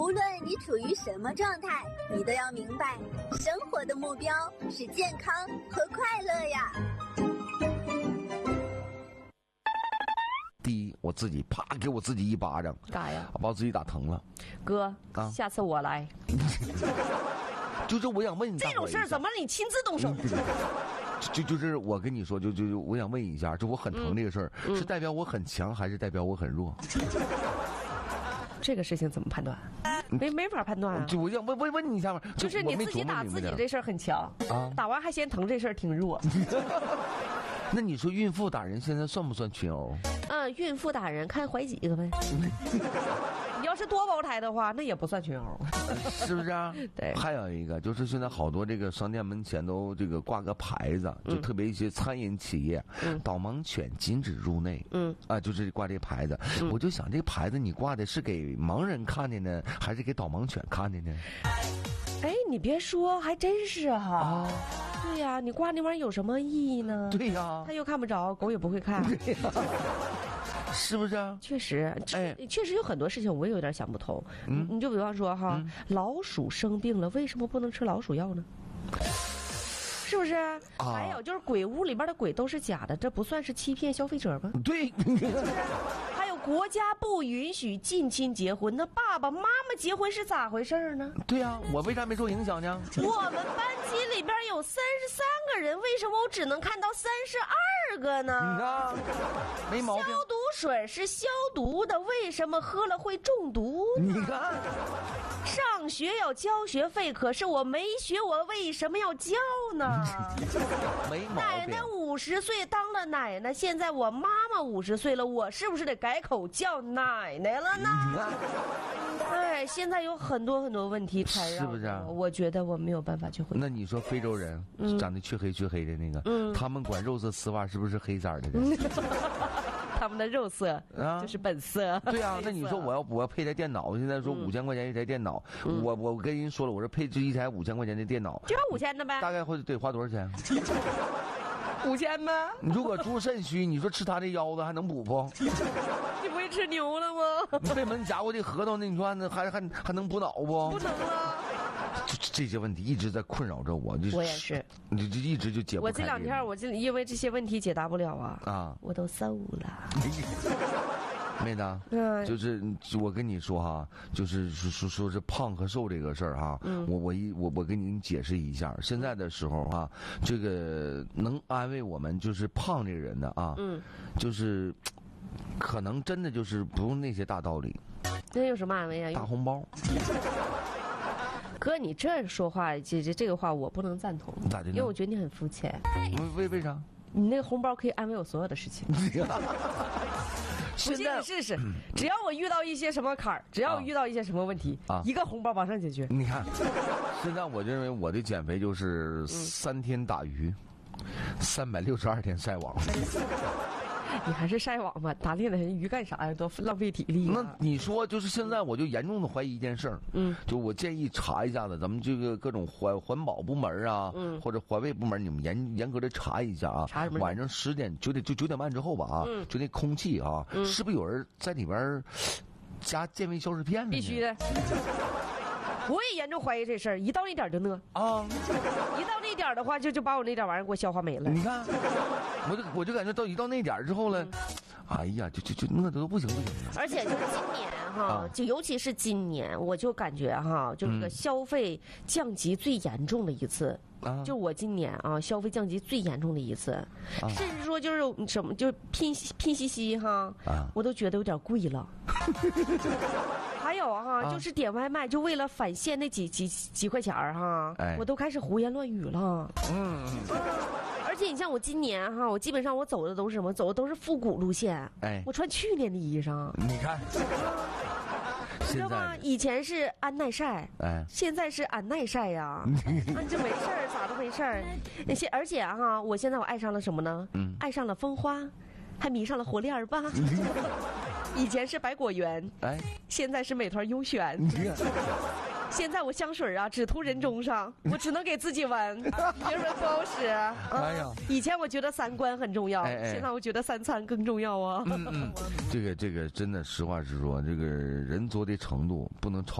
无论你处于什么状态，你都要明白，生活的目标是健康和快乐呀。 第一，我自己啪给我自己一巴掌， 干啥呀？ 把我自己打疼了。 哥，下次我来。 就是我想问你， 这种事儿怎么你亲自动手？ 就是我跟你说，就我想问一下，就我很疼这个事儿，是代表我很强，还是代表我很弱？ 这个事情怎么判断？没法判断啊！ 就我想问你一下嘛， 就是你自己打自己这事儿很强啊，打完还嫌疼这事儿挺弱。 那你说孕妇打人现在算不算群殴？ 孕妇打人看怀几个呗。你要是多胞胎的话，那也不算群殴， 是不是啊？ 对。 还有一个就是现在好多这个商店门前都这个挂个牌子，就特别一些餐饮企业，导盲犬禁止入内。就是挂这牌子。我就想，这个牌子你挂的是给盲人看的呢，还是给导盲犬看的呢？ 哎，你别说，还真是哈。对呀，你挂那玩意儿有什么意义呢？ 对呀， 他又看不着，狗也不会看。 对呀，是不是啊？ 确实，确实有很多事情我也有点想不通。你就比方说哈，老鼠生病了，为什么不能吃老鼠药呢？是不是？还有就是鬼屋里边的鬼都是假的，这不算是欺骗消费者吗？ 对。 还有国家不允许近亲结婚，那爸爸妈妈结婚是咋回事呢？ 对呀，我为啥没受影响呢？ 我们班级里边有33个人，为什么我只能看到32个呢？ 你看，没毛病。 消毒水是消毒的，为什么喝了会中毒呢？ 你看， 上学要交学费，可是我没学，我为什么要交呢？ 没毛病。 奶奶50岁当了奶奶，现在我妈妈50岁了，我是不是得改口叫奶奶了呢？哎，现在有很多问题才让， 是不是啊？ 我觉得我没有办法去回答。 那你说非洲人长得黢黑的那个，他们管肉色丝袜是不是黑色的呢？ 他们的肉色就是本色。 对啊，那你说我要配台电脑，现在说5000块钱一台电脑，我跟人说了，我说配置一台5000块钱的电脑， 就要5000的呗。 大概会得花多少钱 ？5000呗。 你如果猪肾虚，你说吃他的腰子还能补不？ 你不会吃牛了吗？ 你背门夹过的核桃，那你说还能补脑不？ 不能了。 这些问题一直在困扰着我， 我也是， 你就一直就解不开。 我这2天我就因为这些问题解答不了啊，我都35了。 妹子，就是我跟你说哈，就是说是胖和瘦这个事儿哈，我跟你解释一下，现在的时候哈，这个能安慰我们就是胖这个人的啊，就是可能真的就是不用那些大道理。 那有什么安慰啊？ 大红包。 哥，你这说话，这个话我不能赞同。 咋的呢？ 因为我觉得你很肤浅。 为啥？ 你那个红包可以安慰我所有的事情。不信你试试，只要我遇到一些什么坎儿，只要我遇到一些什么问题，一个红包马上解决。 你看，现在我认为我的减肥就是3天打鱼，362天晒网。 你还是晒网吧，打猎的人鱼干啥呀？多浪费体力。 那你说，就是现在我就严重的怀疑一件事儿，就我建议查一下子，咱们这个各种环保部门啊，或者环卫部门，你们严格的查一下啊。 查什么？ 晚上9点半之后吧啊，就那空气啊，是不是有人在里边加健胃消食片了？ 必须的。我也严重怀疑这事儿，一到那点就饿啊，一到那点的话就把我那点玩意儿给我消化没了。 你看，我就感觉一到那点之后了，哎呀，就饿的都不行。 而且就是今年哈，就尤其是今年，我就感觉哈，就这个消费降级最严重的一次。就我今年消费降级最严重的一次，甚至说就是什么，就是拼夕夕哈，我都觉得有点贵了。还有就是点外卖，就为了返现那几块钱哈，我都开始胡言乱语了。而且你像我今年我基本上我走的都是什么？走的都是复古路线。我穿去年的衣裳。 你看。 你知道吗？以前是安耐晒，现在是安耐晒呀。这没事儿，咋都没事儿。而且我现在我爱上了什么呢？爱上了蜂花，还迷上了活链吧。以前是百果园，现在是美团优选。现在我香水只涂人中上，我只能给自己闻，别人不好使。哎呀，以前我觉得3观很重要，现在我觉得3餐更重要啊。 这个真的，实话实说，这个人作的程度不能超。